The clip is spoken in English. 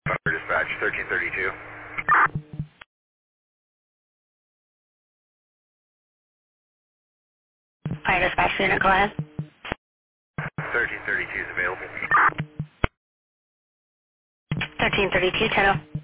Dispatch 1332. Fire dispatch unit, go ahead. 1332 is available. 1332, 10